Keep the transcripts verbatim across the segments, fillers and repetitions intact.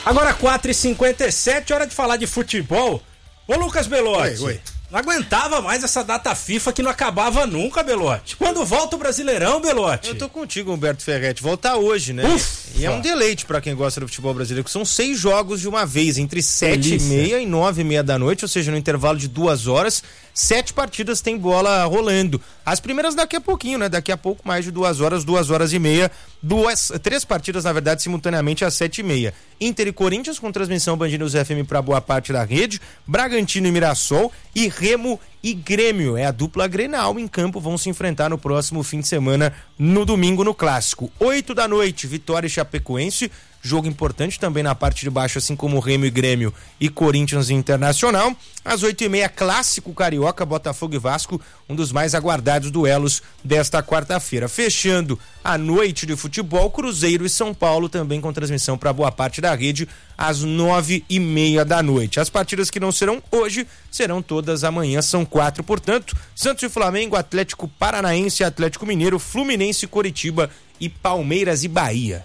Agora quatro e cinquenta e sete, hora de falar de futebol. Ô Lucas Belotti, oi, oi. Não aguentava mais essa data FIFA que não acabava nunca, Belotti. Quando volta o Brasileirão, Belotti? Eu tô contigo, Humberto Ferretti. Volta hoje, né? Ufa. E é um deleite pra quem gosta do futebol brasileiro, que são seis jogos de uma vez, entre sete e meia e nove e meia da noite, ou seja, no intervalo de duas horas, sete partidas tem bola rolando. As primeiras daqui a pouquinho, né? Daqui a pouco mais de duas horas, duas horas e meia, duas, três partidas, na verdade, simultaneamente às sete e meia. Inter e Corinthians, com transmissão Band News F M pra boa parte da rede, Bragantino e Mirassol, e Remo e Grêmio. É a dupla Grenal em campo, vão se enfrentar no próximo fim de semana, no domingo, no Clássico. Oito da noite, Vitória e Chapecoense, jogo importante também na parte de baixo, assim como Remo e Grêmio e Corinthians e Internacional. Às oito e meia, Clássico Carioca, Botafogo e Vasco, um dos mais aguardados duelos desta quarta-feira. Fechando a noite de futebol, Cruzeiro e São Paulo, também com transmissão para boa parte da rede, às nove e meia da noite. As partidas que não serão hoje, serão todas amanhã, são quatro, portanto, Santos e Flamengo, Atlético Paranaense, Atlético Mineiro, Fluminense e Coritiba e Palmeiras e Bahia.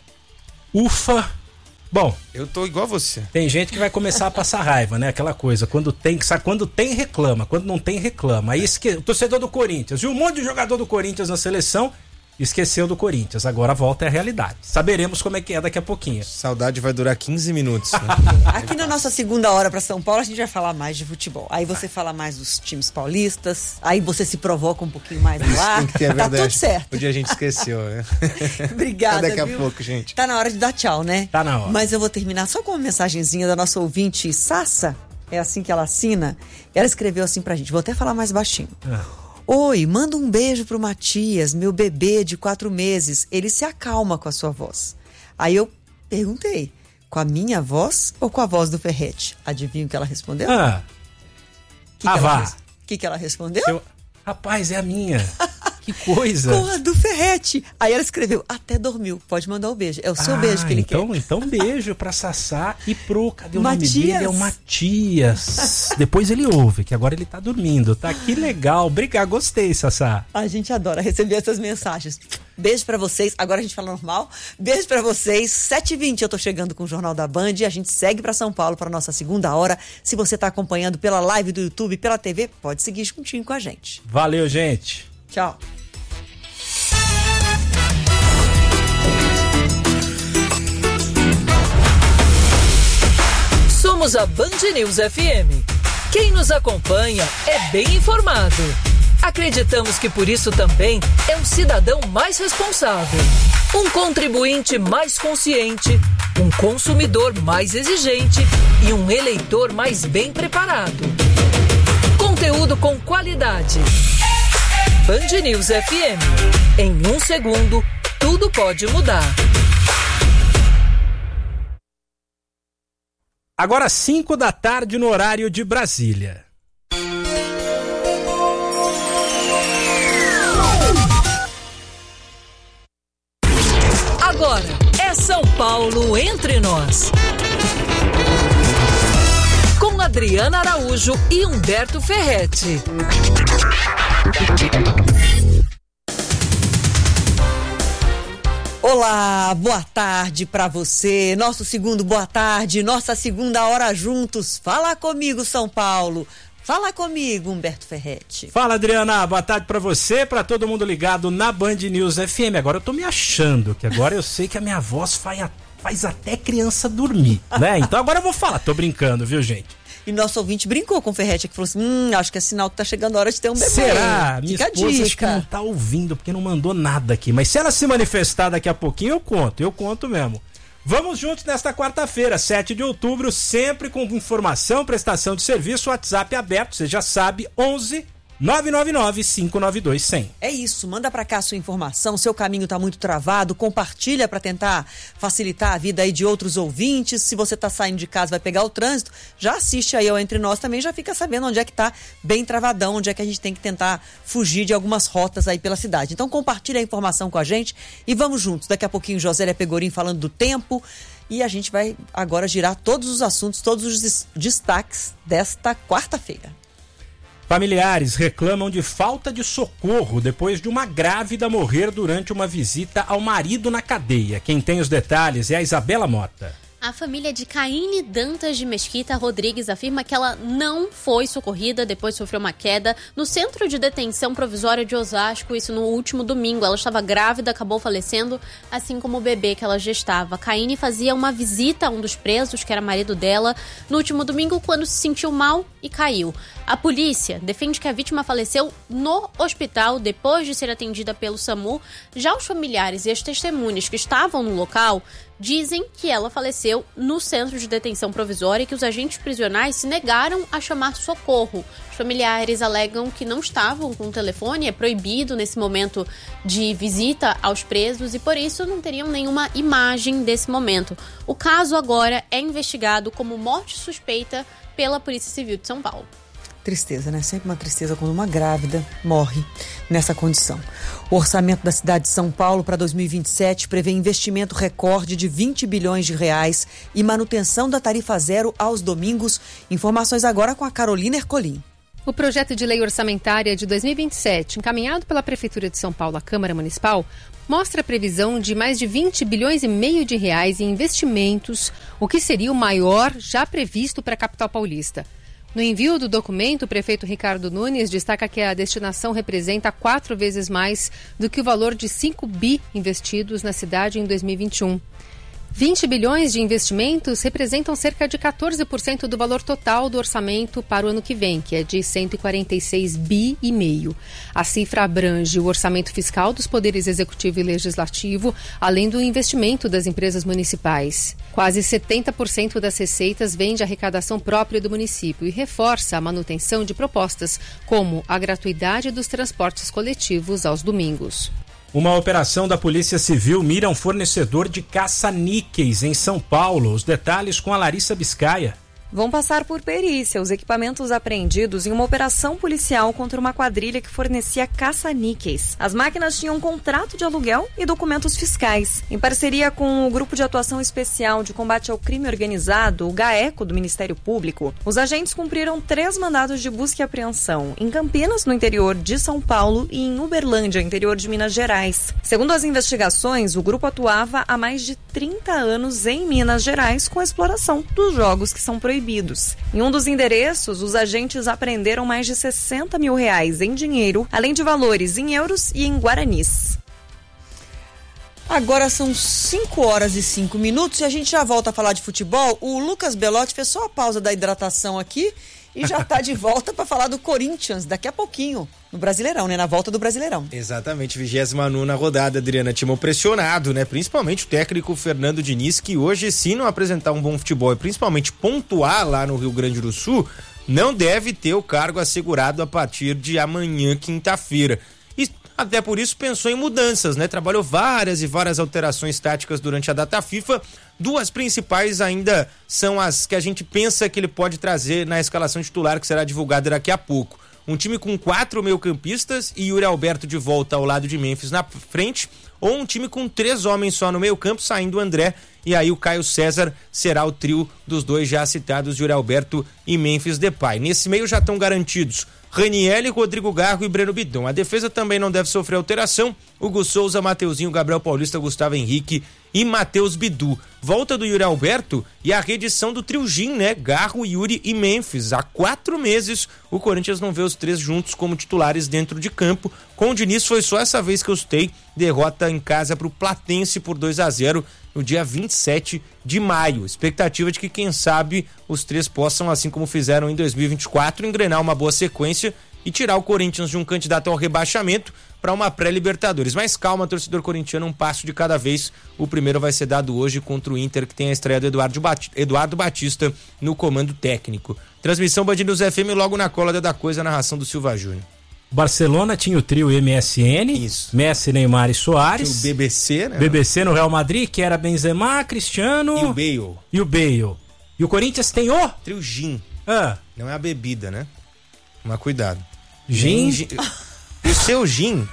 Ufa! Bom, eu tô igual a você. Tem gente que vai começar a passar raiva, né? Aquela coisa, quando tem, sabe, quando tem reclama, quando não tem reclama. Aí esque... o torcedor do Corinthians, viu um monte de jogador do Corinthians na seleção, esqueceu do Corinthians. Agora a volta é a realidade. Saberemos como é que é daqui a pouquinho. Saudade vai durar quinze minutos. Né? Aqui na nossa segunda hora para São Paulo, a gente vai falar mais de futebol. Aí você fala mais dos times paulistas, aí você se provoca um pouquinho mais no ar. É tá tudo certo. O dia a gente esqueceu, né? Obrigada, Até daqui viu? a pouco, gente. Tá na hora de dar tchau, né? Tá na hora. Mas eu vou terminar só com uma mensagenzinha da nossa ouvinte Sassa. É assim que ela assina. Ela escreveu assim pra gente. Vou até falar mais baixinho. Ah. Oi, manda um beijo pro Matias, meu bebê de quatro meses. Ele se acalma com a sua voz. Aí eu perguntei, com a minha voz ou com a voz do Ferretti? Adivinha o que ela respondeu? Ah, que ah que vá. O res... que, que ela respondeu? Eu... Rapaz, é a minha. Que coisa. Com a do Ferretti. Aí ela escreveu, até dormiu. Pode mandar o um beijo. É o seu ah, beijo que ele então, quer. Então beijo pra Sassá e pro... Cadê o Matias. nome dele? É o Matias. Depois ele ouve, que agora ele tá dormindo. Tá, que legal. Obrigado, gostei, Sassá. A gente adora receber essas mensagens. Beijo pra vocês. Agora a gente fala normal. Beijo pra vocês. sete e vinte eu tô chegando com o Jornal da Band. A gente segue pra São Paulo pra nossa segunda hora. Se você tá acompanhando pela live do YouTube, pela T V, pode seguir juntinho com a gente. Valeu, gente. Tchau. Somos a Band News F M. Quem nos acompanha é bem informado. Acreditamos que por isso também é um cidadão mais responsável, um contribuinte mais consciente, um consumidor mais exigente e um eleitor mais bem preparado. Conteúdo com qualidade. Band News F M. Em um segundo, tudo pode mudar. Agora cinco da tarde no horário de Brasília. Agora é São Paulo entre nós. Com Adriana Araújo e Humberto Ferretti. Olá, boa tarde pra você. Nosso segundo boa tarde, nossa segunda hora juntos. Fala comigo, São Paulo. Fala comigo, Humberto Ferretti. Fala, Adriana. Boa tarde pra você, pra todo mundo ligado na Band News F M. Agora eu tô me achando, que agora eu sei que a minha voz faz, faz até criança dormir, né? Então agora eu vou falar. Tô brincando, viu, gente? E nosso ouvinte brincou com o Ferretti, que falou assim, hum, acho que é sinal que tá chegando a hora de ter um bebê. Será? Minha Fica esposa a dica. acho que não tá ouvindo, porque não mandou nada aqui. Mas se ela se manifestar daqui a pouquinho, eu conto. Eu conto mesmo. Vamos juntos nesta quarta-feira, sete de outubro, sempre com informação, prestação de serviço, WhatsApp aberto, você já sabe, onze nove nove nove, cinco nove dois, cem. É isso, manda pra cá a sua informação, seu caminho tá muito travado, compartilha pra tentar facilitar a vida aí de outros ouvintes. Se você tá saindo de casa, vai pegar o trânsito, já assiste aí ao Entre Nós também, já fica sabendo onde é que tá bem travadão, onde é que a gente tem que tentar fugir de algumas rotas aí pela cidade. Então compartilha a informação com a gente e vamos juntos. Daqui a pouquinho Josélia Pegorim falando do tempo e a gente vai agora girar todos os assuntos, todos os destaques desta quarta-feira. Familiares reclamam de falta de socorro depois de uma grávida morrer durante uma visita ao marido na cadeia. Quem tem os detalhes é a Isabela Mota. A família de Caíne Dantas de Mesquita Rodrigues afirma que ela não foi socorrida depois sofreu uma queda no centro de detenção provisória de Osasco, isso no último domingo. Ela estava grávida, acabou falecendo, assim como o bebê que ela gestava. Caíne fazia uma visita a um dos presos, que era marido dela, no último domingo, quando se sentiu mal e caiu. A polícia defende que a vítima faleceu no hospital depois de ser atendida pelo SAMU. Já os familiares e as testemunhas que estavam no local dizem que ela faleceu no centro de detenção provisória e que os agentes prisionais se negaram a chamar socorro. Os familiares alegam que não estavam com o telefone, é proibido nesse momento de visita aos presos e por isso não teriam nenhuma imagem desse momento. O caso agora é investigado como morte suspeita pela Polícia Civil de São Paulo. Tristeza, né? Sempre uma tristeza quando uma grávida morre nessa condição. O orçamento da cidade de São Paulo para dois mil e vinte e sete prevê investimento recorde de vinte bilhões de reais e manutenção da tarifa zero aos domingos. Informações agora com a Carolina Ercolim. O projeto de lei orçamentária de dois mil e vinte e sete, encaminhado pela Prefeitura de São Paulo à Câmara Municipal, mostra a previsão de mais de vinte bilhões e meio de reais em investimentos, o que seria o maior já previsto para a capital paulista. No envio do documento, o prefeito Ricardo Nunes destaca que a destinação representa quatro vezes mais do que o valor de cinco bi investidos na cidade em dois mil e vinte e um. vinte bilhões de investimentos representam cerca de quatorze por cento do valor total do orçamento para o ano que vem, que é de cento e quarenta e seis bi e meio. A cifra abrange o orçamento fiscal dos poderes executivo e legislativo, além do investimento das empresas municipais. Quase setenta por cento das receitas vem de arrecadação própria do município e reforça a manutenção de propostas como a gratuidade dos transportes coletivos aos domingos. Uma operação da Polícia Civil mira um fornecedor de caça-níqueis em São Paulo. Os detalhes com a Larissa Biscaia. Vão passar por perícia os equipamentos apreendidos em uma operação policial contra uma quadrilha que fornecia caça-níqueis. As máquinas tinham um contrato de aluguel e documentos fiscais. Em parceria com o Grupo de Atuação Especial de Combate ao Crime Organizado, o GAECO do Ministério Público, os agentes cumpriram três mandados de busca e apreensão em Campinas, no interior de São Paulo, e em Uberlândia, interior de Minas Gerais. Segundo as investigações, o grupo atuava há mais de trinta anos em Minas Gerais com a exploração dos jogos que são proibidos. Em um dos endereços, os agentes apreenderam mais de sessenta mil reais em dinheiro, além de valores em euros e em guaranis. Agora são cinco horas e cinco minutos e a gente já volta a falar de futebol. O Lucas Belotti fez só a pausa da hidratação aqui e já está de volta para falar do Corinthians daqui a pouquinho, no Brasileirão, né? Na volta do Brasileirão. Exatamente, vigésima nona rodada, Adriana. Timão pressionado, né? Principalmente o técnico Fernando Diniz, que hoje, se não apresentar um bom futebol e principalmente pontuar lá no Rio Grande do Sul, não deve ter o cargo assegurado a partir de amanhã, quinta-feira. E até por isso pensou em mudanças, né? Trabalhou várias e várias alterações táticas durante a data FIFA. Duas principais ainda são as que a gente pensa que ele pode trazer na escalação titular, que será divulgada daqui a pouco. Um time com quatro meio-campistas e Yuri Alberto de volta ao lado de Memphis na frente, ou um time com três homens só no meio-campo, saindo o André, e aí o Caio César será o trio dos dois já citados, Yuri Alberto e Memphis Depay. Nesse meio já estão garantidos Ranieri, Rodrigo Garro e Breno Bidon. A defesa também não deve sofrer alteração. Hugo Souza, Mateuzinho, Gabriel Paulista, Gustavo Henrique e Matheus Bidu. Volta do Yuri Alberto e a reedição do trio Gin, né? Garro, Yuri e Memphis. Há quatro meses o Corinthians não vê os três juntos como titulares dentro de campo. Com o Diniz foi só essa vez que eu citei. Derrota em casa para o Platense por dois a zero no dia vinte e sete de maio. Expectativa de que, quem sabe, os três possam, assim como fizeram em dois mil e vinte e quatro, engrenar uma boa sequência e tirar o Corinthians de um candidato ao rebaixamento para uma pré-Libertadores. Mas calma, torcedor corintiano, um passo de cada vez. O primeiro vai ser dado hoje contra o Inter, que tem a estreia do Eduardo, Bat- Eduardo Batista no comando técnico. Transmissão Band News F M logo na cola da coisa, a narração do Silva Júnior. Barcelona tinha o trio M S N, Isso. Messi, Neymar e Soares. Tinha o B B C, né? B B C no Real Madrid, que era Benzema, Cristiano... E o Bale. E o Bale. E o Corinthians tem o... Trio Gin. Ah. Não é a bebida, né? Mas cuidado. Gin? gin... O seu Gin...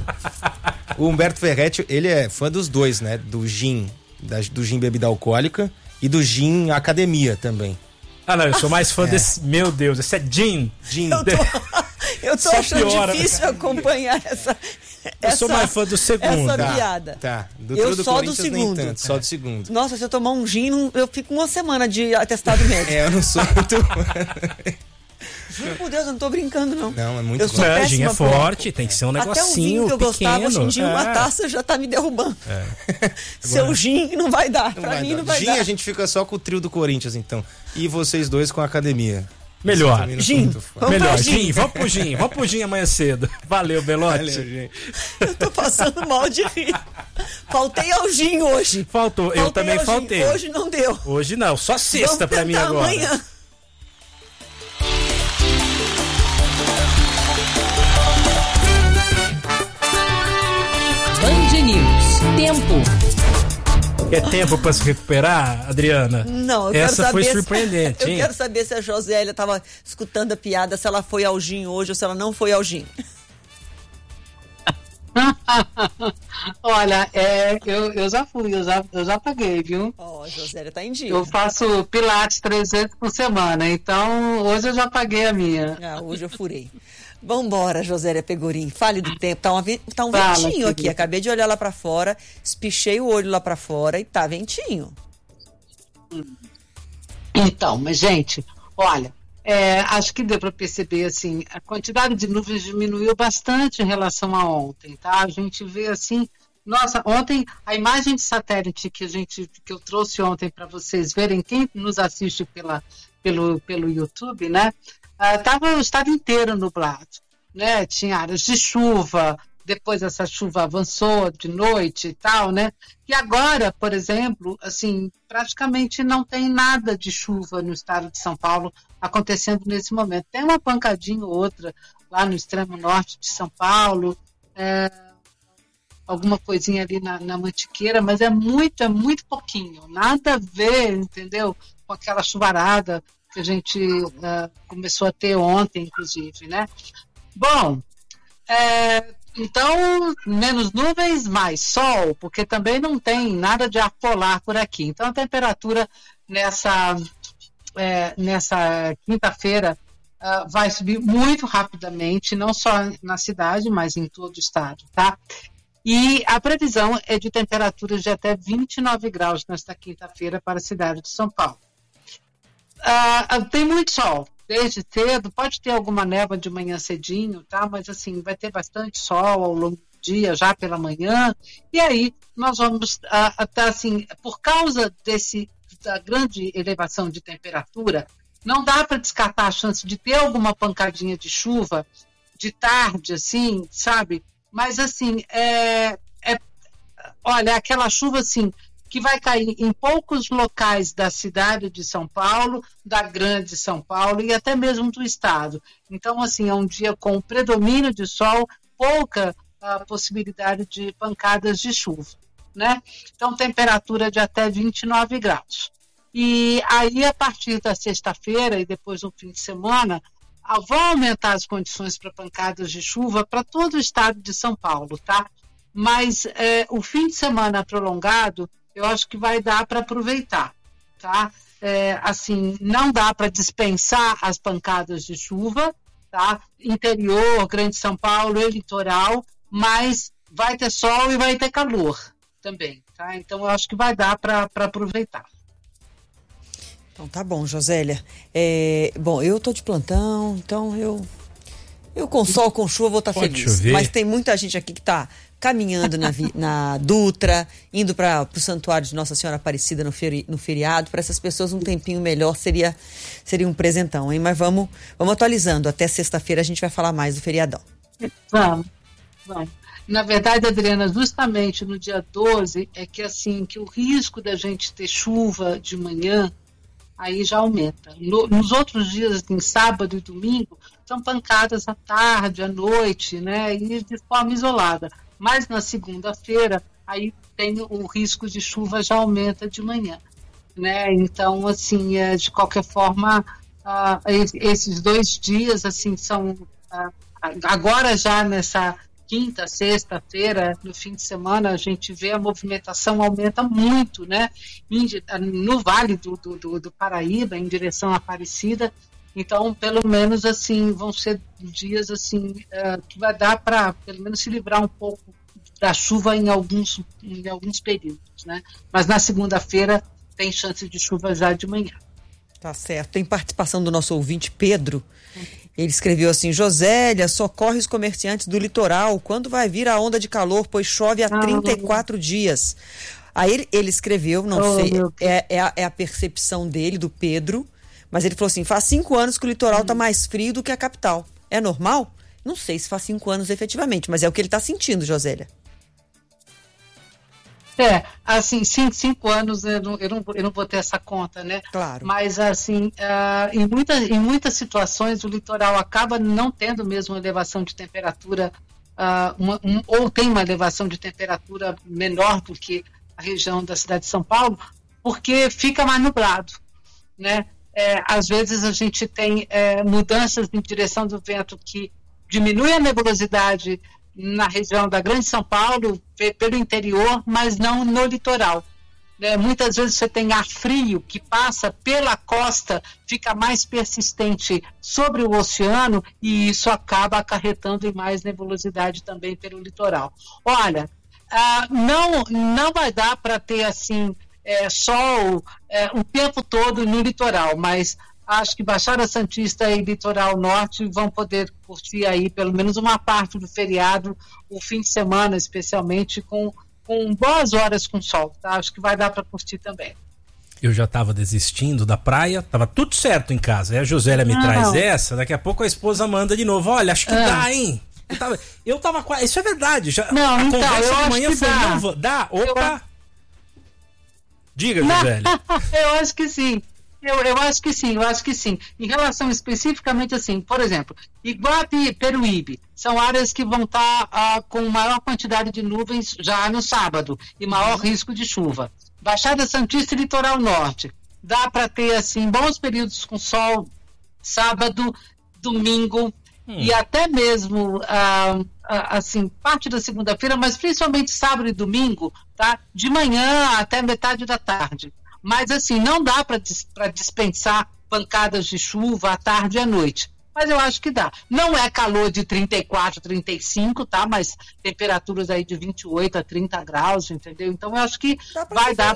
O Humberto Ferretti, ele é fã dos dois, né? Do Gin, da, do Gin bebida alcoólica e do Gin academia também. Ah, não, eu sou mais fã é. desse... Meu Deus, esse é Gin. Gin. Eu tô, eu tô achando piora, difícil cara. acompanhar essa, Eu sou mais fã do segundo. Essa Tá, piada. Tá. Do Eu do só do Corinthians nem segundo. tanto, só do segundo. Nossa, se eu tomar um gin, não- eu fico uma semana de atestado médico. É, eu não sou muito. Juro por Deus, eu não tô brincando, não. Não, é muito Eu sou bom. Não, gin é péssima por forte, tem que ser um Até o negocinho vinho que eu gostava, pequeno. hoje em dia, uma É. taça já tá me derrubando. Seu gin não vai dar. Não pra vai mim dar. não vai Gin, dar. a gente fica só com o trio do Corinthians, então. E vocês dois com a academia. Melhor. Vocês também não são Gin. muito fã. Vamos Melhor, pro gin. gin, vamos pro gin, vamos pro gin amanhã cedo. Valeu, Belote. Valeu, gente. Eu tô passando mal de rir. Faltei ao gin hoje. Faltou, eu Faltei também ao gin. faltei. Hoje não deu. Hoje não, só sexta Vamos pra mim tentar agora. amanhã. Band News. Tempo. É tempo pra se recuperar, Adriana? Não, eu Essa quero foi saber surpreendente, se, eu hein? quero saber se a Josélia tava escutando a piada, se ela foi ao gin hoje ou se ela não foi ao gin. Olha, é, eu, eu já fui, eu já, eu já paguei, viu? Ó, a Josélia tá em dia. Eu faço pilates três vezes por semana, então hoje eu já paguei a minha. Ah, hoje eu furei. Vambora, Josélia Pegorim. Fale do tempo. Tá, uma, ve- tá um Fala, ventinho aqui. querida. Acabei de olhar lá pra fora, espichei o olho lá pra fora e tá ventinho. Então, mas gente, olha, é, acho que deu para perceber assim, a quantidade de nuvens diminuiu bastante em relação a ontem, tá? A gente vê assim, nossa, ontem a imagem de satélite que a gente que eu trouxe ontem para vocês verem, quem nos assiste pela, pelo, pelo YouTube, né? Estava o estado inteiro nublado, né? Tinha áreas de chuva, depois essa chuva avançou de noite e tal, né? E agora, por exemplo, assim, praticamente não tem nada de chuva no estado de São Paulo acontecendo nesse momento. Tem uma pancadinha ou outra lá no extremo norte de São Paulo, é, alguma coisinha ali na, na Mantiqueira, mas é muito, é muito pouquinho, nada a ver, entendeu? Com aquela chuvarada que a gente uh, começou a ter ontem, inclusive, né? Bom, é, então, menos nuvens, mais sol, porque também não tem nada de ar polar por aqui. Então, a temperatura nessa, é, nessa quinta-feira uh, vai subir muito rapidamente, não só na cidade, mas em todo o estado, tá? E a previsão é de temperaturas de até vinte e nove graus nesta quinta-feira para a cidade de São Paulo. Uh, tem muito sol, desde cedo, pode ter alguma névoa de manhã cedinho, tá? Mas assim, vai ter bastante sol ao longo do dia, já pela manhã, e aí nós vamos, uh, até assim, por causa desse, da grande elevação de temperatura, não dá para descartar a chance de ter alguma pancadinha de chuva de tarde, assim, sabe? Mas assim, é, é olha, aquela chuva assim, que vai cair em poucos locais da cidade de São Paulo, da grande São Paulo e até mesmo do estado. Então, assim, é um dia com predomínio de sol, pouca uh, possibilidade de pancadas de chuva, né? Então, temperatura de até vinte e nove graus. E aí, a partir da sexta-feira e depois no fim de semana, uh, vão aumentar as condições para pancadas de chuva para todo o estado de São Paulo, tá? Mas eh, o fim de semana prolongado, eu acho que vai dar para aproveitar, tá? É, assim, não dá para dispensar as pancadas de chuva, tá? Interior, Grande São Paulo, litoral, mas vai ter sol e vai ter calor também, tá? Então, eu acho que vai dar para aproveitar. Então tá bom, Josélia. É, bom, eu tô de plantão, então eu eu com sol, com chuva vou estar tá feliz. chover. Mas tem muita gente aqui que tá caminhando na, vi, na Dutra, indo para o Santuário de Nossa Senhora Aparecida no, feri, no feriado. Para essas pessoas um tempinho melhor seria, seria um presentão, hein? Mas vamos, vamos atualizando. Até sexta-feira a gente vai falar mais do feriadão. Vamos, vamos. Na verdade, Adriana, justamente no dia doze é que assim, que o risco da gente ter chuva de manhã aí já aumenta. No, nos outros dias, em sábado e domingo, são pancadas à tarde, à noite, né? E de forma isolada. Mas na segunda-feira, aí tem o risco de chuva já aumenta de manhã, né? Então, assim, é, de qualquer forma, ah, esses dois dias, assim, são... Ah, agora já nessa quinta, sexta-feira, no fim de semana, a gente vê a movimentação aumenta muito, né? No Vale do, do, do Paraíba, em direção à Aparecida, Então, pelo menos assim, vão ser dias assim uh, que vai dar para pelo menos se livrar um pouco da chuva em alguns, em alguns períodos, né? Mas na segunda-feira tem chance de chuva já de manhã. Tá certo. Tem participação do nosso ouvinte Pedro. Ele escreveu assim: Josélia, socorre os comerciantes do litoral. Quando vai vir a onda de calor, pois chove há trinta e quatro ah, dias. Aí ele, ele escreveu, não oh, sei, é, é, a, é a percepção dele, do Pedro, mas ele falou assim: faz cinco anos que o litoral está hum. mais frio do que a capital. É normal? Não sei se faz cinco anos efetivamente, mas é o que ele está sentindo, Josélia. É, assim, cinco, cinco anos eu não, eu, não, eu não vou ter essa conta, né? Claro. Mas, assim, uh, em, muita, em muitas situações o litoral acaba não tendo mesmo uma elevação de temperatura, uh, uma, um, ou tem uma elevação de temperatura menor do que a região da cidade de São Paulo, porque fica mais nublado, né? É, às vezes a gente tem é, mudanças em direção do vento que diminui a nebulosidade na região da Grande São Paulo, pelo interior, mas não no litoral. Né? Muitas vezes você tem ar frio que passa pela costa, fica mais persistente sobre o oceano e isso acaba acarretando em mais nebulosidade também pelo litoral. Olha, ah, não, não vai dar para ter assim é, sol é, o tempo todo no litoral, mas acho que Baixada Santista e Litoral Norte vão poder curtir aí pelo menos uma parte do feriado, o fim de semana especialmente, com, com boas horas com sol, tá? Acho que vai dar para curtir também. Eu já estava desistindo da praia, tava tudo certo em casa. Aí a Josélia me Não. traz essa, daqui a pouco a esposa manda de novo. Olha, acho que ah. dá, hein? Eu tava, eu tava quase... Isso é verdade. Já, não, a então, conversa eu de acho manhã que foi dá. Não, dá? Opa! Eu... Diga, Josélia. Eu acho que sim. Eu, eu acho que sim, eu acho que sim. Em relação especificamente assim, por exemplo, Iguape e Peruíbe são áreas que vão estar tá, ah, com maior quantidade de nuvens já no sábado e maior uhum. risco de chuva. Baixada Santista e Litoral Norte. Dá para ter assim bons períodos com sol sábado, domingo hum. e até mesmo ah, ah, assim parte da segunda-feira, mas principalmente sábado e domingo, tá? De manhã até metade da tarde. Mas assim, não dá para dispensar pancadas de chuva à tarde e à noite. Mas eu acho que dá. Não é calor de trinta e quatro, trinta e cinco, tá? Mas temperaturas aí de vinte e oito a trinta graus, entendeu? Então eu acho que vai dar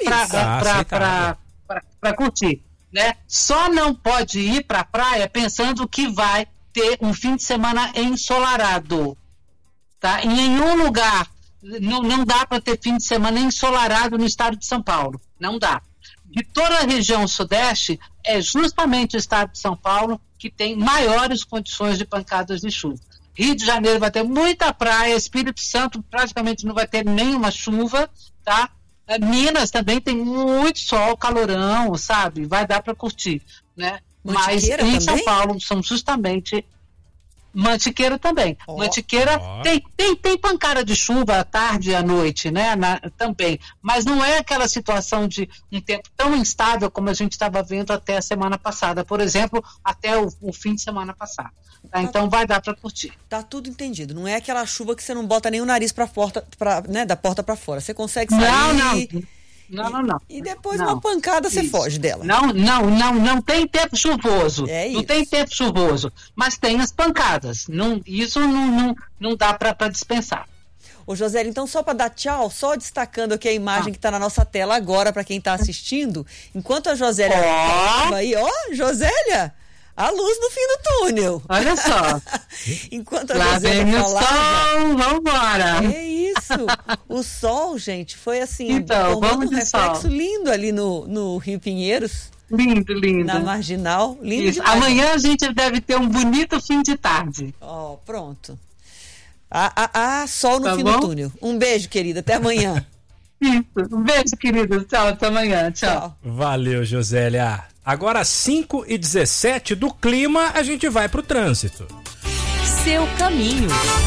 para curtir, né? Só não pode ir para a praia pensando que vai ter um fim de semana ensolarado, tá? Em nenhum lugar, não, não dá para ter fim de semana ensolarado no estado de São Paulo. Não dá. De toda a região sudeste, é justamente o estado de São Paulo que tem maiores condições de pancadas de chuva. Rio de Janeiro vai ter muita praia, Espírito Santo praticamente não vai ter nenhuma chuva, tá? Minas também tem muito sol, calorão, sabe? Vai dar para curtir, né? Mas em também? São Paulo são justamente... Mantiqueira também. Oh, Mantiqueira oh. Tem, tem, tem pancada de chuva à tarde e à noite, né? Na, também. Mas não é aquela situação de um tempo tão instável como a gente estava vendo até a semana passada. Por exemplo, até o, o fim de semana passado. Tá? Tá, então vai dar para curtir. Tá tudo entendido. Não é aquela chuva que você não bota nem o nariz para porta, pra, né, da porta para fora. Você consegue sair. Não, não. Não, não, não. E depois não, uma pancada você foge dela. Não, não, não, não tem tempo chuvoso. É isso. Não tem tempo chuvoso, mas tem as pancadas. Não, isso não, não, não dá para dispensar. Ô, Josélia, então só para dar tchau, só destacando aqui a imagem ah. que está na nossa tela agora para quem está assistindo, enquanto a Josélia oh. aí, ó, Josélia, a luz no fim do túnel. Olha só. Enquanto a Lá Josélia vem falava, o sol, vambora. É isso. O sol, gente, foi assim, então, vamos um reflexo sol. lindo ali no, no Rio Pinheiros. Lindo, lindo. Na Marginal. Lindo isso. Amanhã a gente deve ter um bonito fim de tarde. Ó, oh, pronto. Ah, ah, ah, sol no tá fim bom? do túnel. Um beijo, querida. Até amanhã. Isso. Um beijo, querido. Tchau, até amanhã. Tchau. Tchau. Valeu, Josélia. Agora, às cinco e dezessete do clima, a gente vai pro trânsito. Seu caminho.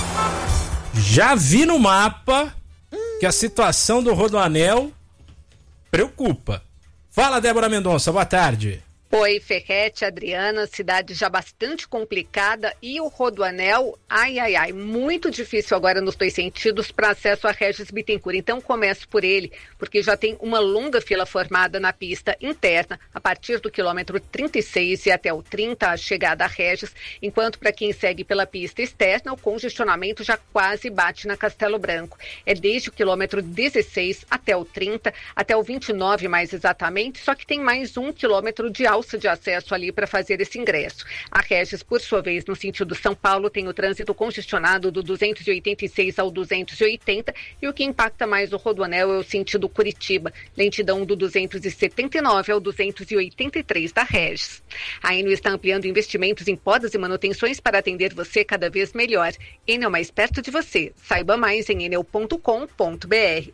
Já vi no mapa que a situação do Rodoanel preocupa. Fala, Débora Mendonça, boa tarde. Oi, Ferrete, Adriana, cidade já bastante complicada e o Rodoanel, ai, ai, ai, muito difícil agora nos dois sentidos para acesso a Regis Bittencourt. Então começo por ele, porque já tem uma longa fila formada na pista interna, a partir do quilômetro trinta e seis e até o trinta, a chegada a Regis, enquanto para quem segue pela pista externa, o congestionamento já quase bate na Castelo Branco. É desde o quilômetro dezesseis até o trinta, até o vinte e nove mais exatamente, só que tem mais um quilômetro de alça de acesso ali para fazer esse ingresso. A Regis, por sua vez, no sentido São Paulo, tem o trânsito congestionado do duzentos e oitenta e seis ao duzentos e oitenta e o que impacta mais o Rodoanel é o sentido Curitiba, lentidão do duzentos e setenta e nove ao duzentos e oitenta e três da Regis. A Enel está ampliando investimentos em podas e manutenções para atender você cada vez melhor. Enel mais perto de você. Saiba mais em enel ponto com ponto b r.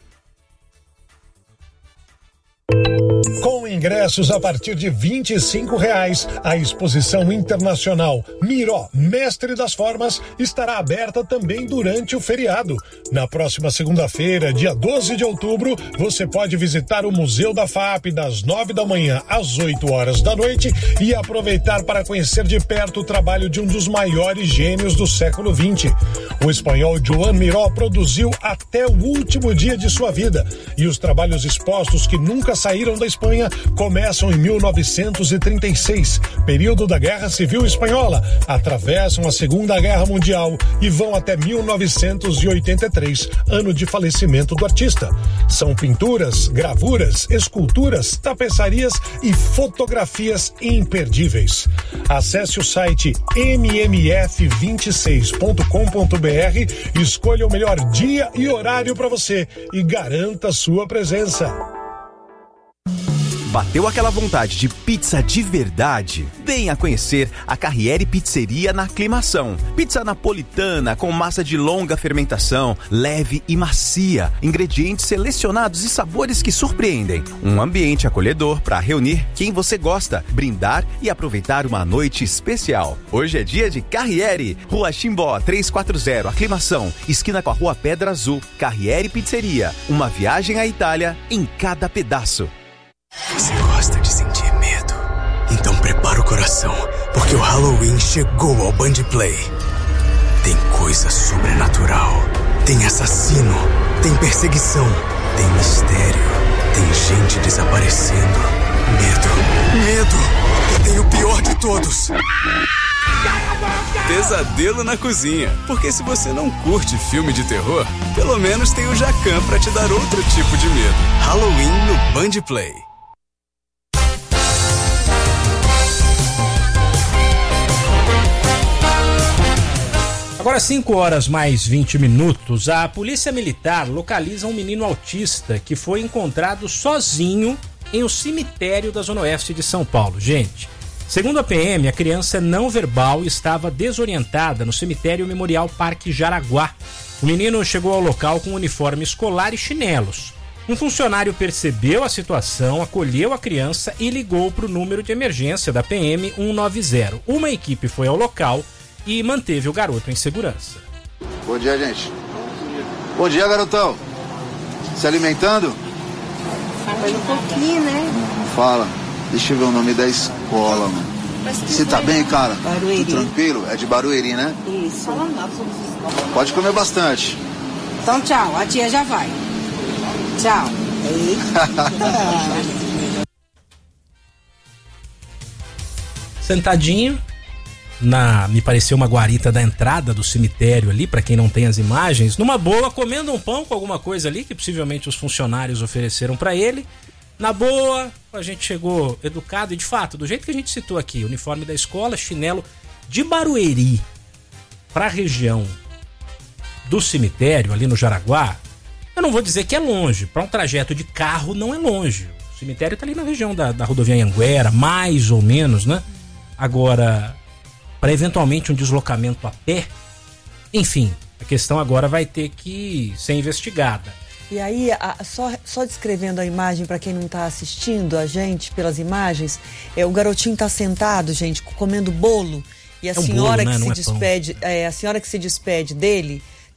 Com ingressos a partir de vinte e cinco reais, a exposição internacional Miró, Mestre das Formas, estará aberta também durante o feriado. Na próxima segunda-feira, dia doze de outubro, você pode visitar o Museu da F A P das nove da manhã às oito horas da noite e aproveitar para conhecer de perto o trabalho de um dos maiores gênios do século vinte. O espanhol Joan Miró produziu até o último dia de sua vida e os trabalhos expostos que nunca saíram da Espanha começam em mil novecentos e trinta e seis, período da Guerra Civil Espanhola, atravessam a Segunda Guerra Mundial e vão até mil novecentos e oitenta e três, ano de falecimento do artista. São pinturas, gravuras, esculturas, tapeçarias e fotografias imperdíveis. Acesse o site m m f vinte e seis ponto com ponto b r, escolha o melhor dia e horário para você e garanta sua presença. Bateu aquela vontade de pizza de verdade? Venha conhecer a Carriere Pizzeria na Aclimação. Pizza napolitana com massa de longa fermentação, leve e macia, ingredientes selecionados e sabores que surpreendem. Um ambiente acolhedor para reunir quem você gosta, brindar e aproveitar uma noite especial. Hoje é dia de Carriere, Rua Chimbó trezentos e quarenta, Aclimação, esquina com a Rua Pedra Azul. Carriere Pizzeria, uma viagem à Itália em cada pedaço. Você gosta de sentir medo? Então prepara o coração, porque o Halloween chegou ao Band Play. Tem coisa sobrenatural, tem assassino, tem perseguição, tem mistério, tem gente desaparecendo. Medo, medo, e tem o pior de todos. Pesadelo na cozinha, porque se você não curte filme de terror, pelo menos tem o Jacan pra te dar outro tipo de medo. Halloween no Band Play. Agora cinco horas mais vinte minutos, a Polícia Militar localiza um menino autista que foi encontrado sozinho em um cemitério da Zona Oeste de São Paulo. Gente, segundo a P M, a criança não verbal estava desorientada no cemitério Memorial Parque Jaraguá. O menino chegou ao local com uniforme escolar e chinelos. Um funcionário percebeu a situação, acolheu a criança e ligou para o número de emergência da P M cento e noventa. Uma equipe foi ao local e manteve o garoto em segurança. Bom dia, gente. Bom dia, garotão. Se alimentando? Fala um pouquinho, né? Fala. Deixa eu ver o nome da escola, mano. Você tá bem, cara? Barueri. Tudo tranquilo? É de Barueri, né? Isso. Pode comer bastante. Então, tchau. A tia já vai. Tchau. Sentadinho na, me pareceu uma guarita da entrada do cemitério ali, para quem não tem as imagens, numa boa, comendo um pão com alguma coisa ali que possivelmente os funcionários ofereceram para ele. Na boa, a gente chegou educado e de fato, do jeito que a gente citou aqui, uniforme da escola, chinelo, de Barueri para a região do cemitério ali no Jaraguá. Eu não vou dizer que é longe, para um trajeto de carro não é longe. O cemitério tá ali na região da, da rodovia Anhanguera, mais ou menos, né? Agora, para eventualmente um deslocamento a pé, enfim, a questão agora vai ter que ser investigada. E aí, a, só, só descrevendo a imagem para quem não tá assistindo a gente pelas imagens, é, o garotinho tá sentado, gente, comendo bolo, e a é um senhora bolo, né? que Não se é despede, é, a senhora que se despede dele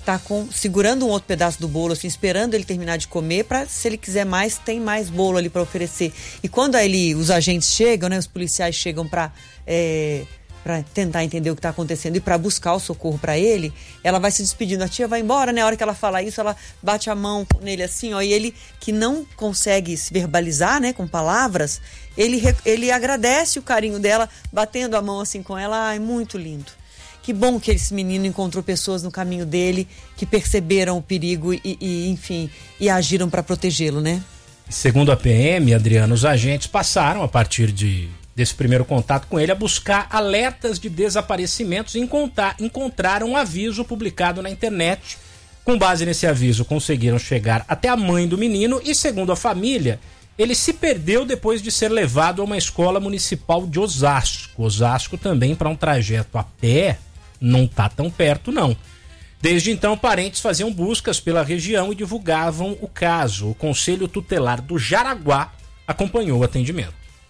tá com, segurando um outro pedaço do bolo, assim, esperando ele terminar de comer, para se ele quiser mais, tem mais bolo ali para oferecer. E quando ele, os agentes chegam, né, os policiais chegam para é, para tentar entender o que está acontecendo e para buscar o socorro para ele, ela vai se despedindo. A tia vai embora, né? A hora que ela fala isso, ela bate a mão nele assim, ó, e ele, que não consegue se verbalizar, né, com palavras, ele, ele agradece o carinho dela, batendo a mão assim com ela. Ai, muito lindo. Que bom que esse menino encontrou pessoas no caminho dele que perceberam o perigo e, e enfim, e agiram para protegê-lo, né? Segundo a P M, Adriana, os agentes passaram, a partir de, desse primeiro contato com ele, a buscar alertas de desaparecimentos e encontrar, encontraram um aviso publicado na internet. Com base nesse aviso, conseguiram chegar até a mãe do menino e, segundo a família, ele se perdeu depois de ser levado a uma escola municipal de Osasco. Osasco também, para um trajeto a pé, não tá tão perto, não. Desde então, parentes faziam buscas pela região e divulgavam o caso. O Conselho Tutelar do Jaraguá acompanhou o atendimento.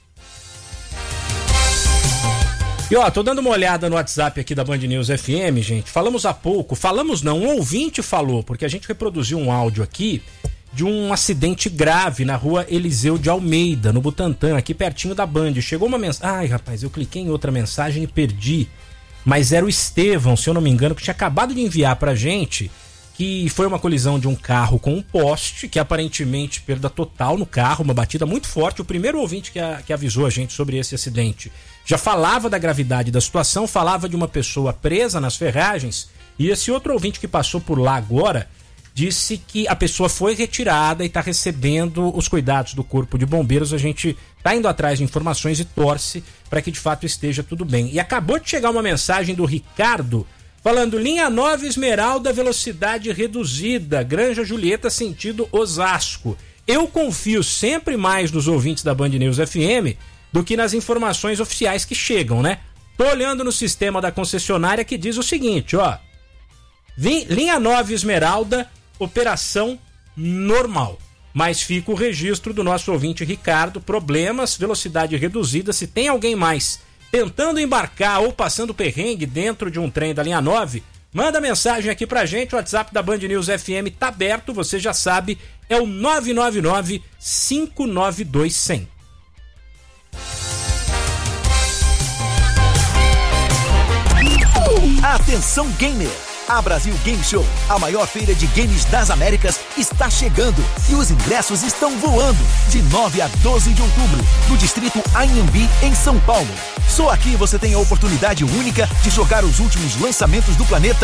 E ó, tô dando uma olhada no WhatsApp aqui da Band News F M, gente. Falamos há pouco, falamos não, um ouvinte falou, porque a gente reproduziu um áudio aqui de um acidente grave na rua Eliseu de Almeida, no Butantã, aqui pertinho da Band. Chegou uma mensagem... Ai, rapaz, eu cliquei em outra mensagem e perdi. Mas era o Estevão, se eu não me engano, que tinha acabado de enviar pra gente, que foi uma colisão de um carro com um poste, que aparentemente perda total no carro, uma batida muito forte. O primeiro ouvinte que, a, que avisou a gente sobre esse acidente já falava da gravidade da situação, falava de uma pessoa presa nas ferragens, e esse outro ouvinte que passou por lá agora disse que a pessoa foi retirada e está recebendo os cuidados do Corpo de Bombeiros. A gente está indo atrás de informações e torce para que de fato esteja tudo bem. E acabou de chegar uma mensagem do Ricardo falando: linha nove Esmeralda, velocidade reduzida, Granja Julieta, sentido Osasco. Eu confio sempre mais nos ouvintes da Band News F M do que nas informações oficiais que chegam, né? Tô olhando no sistema da concessionária que diz o seguinte, ó: Vim, linha nove Esmeralda, operação normal. Mas fica o registro do nosso ouvinte Ricardo: problemas, velocidade reduzida. Se tem alguém mais tentando embarcar ou passando perrengue dentro de um trem da linha nove, manda mensagem aqui pra gente. O WhatsApp da Band News F M tá aberto, você já sabe, é o nove nove nove, cinco nove dois, zero zero. Atenção gamer! A Brasil Game Show, a maior feira de games das Américas, está chegando e os ingressos estão voando. De nove a doze de outubro, no distrito Anhembi, em São Paulo. Só aqui você tem a oportunidade única de jogar os últimos lançamentos do planeta